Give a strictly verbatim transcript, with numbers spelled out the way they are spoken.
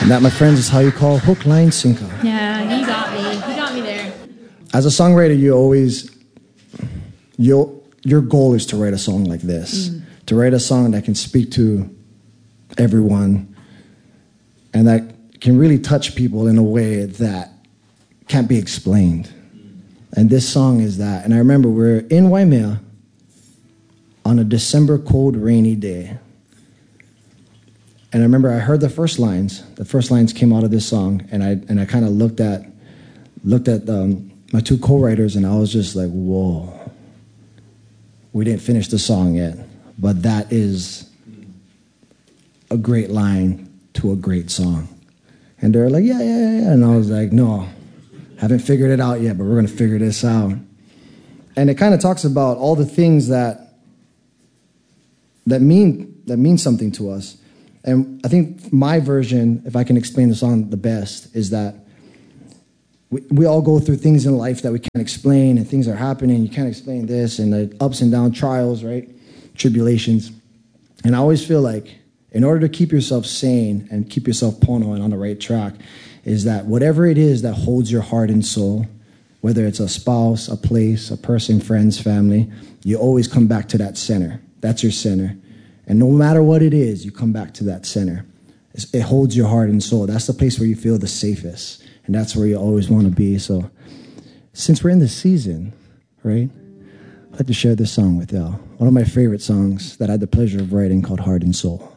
And that, my friends, is how you call hook, line, sinker. Yeah, you got me. You got me there. As a songwriter, you always, you your goal is to write a song like this. Mm. To write a song that can speak to everyone and that can really touch people in a way that can't be explained. And this song is that. And I remember we're in Waimea on a December cold, rainy day. And I remember I heard the first lines. The first lines came out of this song, and I and I kind of looked at looked at um, my two co-writers, and I was just like, "Whoa, we didn't finish the song yet, but that is a great line to a great song." And they're like, "Yeah, yeah, yeah," and I was like, "No, haven't figured it out yet, but we're gonna figure this out." And it kind of talks about all the things that that mean that mean something to us. And I think my version, if I can explain the song the best, is that we, we all go through things in life that we can't explain, and things are happening. You can't explain this, and the ups and downs, trials, right? Tribulations. And I always feel like in order to keep yourself sane and keep yourself pono and on the right track, is that whatever it is that holds your heart and soul, whether it's a spouse, a place, a person, friends, family, you always come back to that center. That's your center. And no matter what it is, you come back to that center. It holds your heart and soul. That's the place where you feel the safest. And that's where you always want to be. So since we're in this season, right, I'd like to share this song with y'all. One of my favorite songs that I had the pleasure of writing called Heart and Soul.